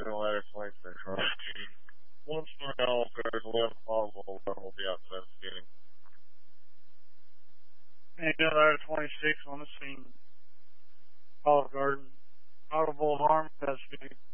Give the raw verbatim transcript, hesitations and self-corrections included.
in ladder twenty-six, right? One story Olive Garden, eleven o'clock, we'll be outside skating. And go ladder twenty-six on the scene. Olive Garden, Audible Alarm, investigating.